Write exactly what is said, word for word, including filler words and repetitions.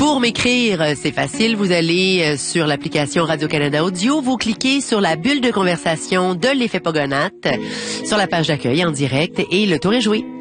Pour m'écrire, c'est facile. Vous allez sur l'application Radio-Canada Audio, vous cliquez sur la bulle de conversation de l'effet Pogonatte, sur la page d'accueil en direct et le tour est joué.